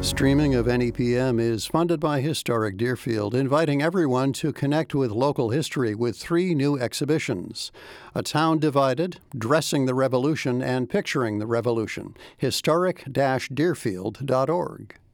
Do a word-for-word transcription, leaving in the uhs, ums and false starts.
Streaming of N E P M is funded by Historic Deerfield, inviting everyone to connect with local history with three new exhibitions: A Town Divided, Dressing the Revolution, and Picturing the Revolution. historic dash deerfield dot org.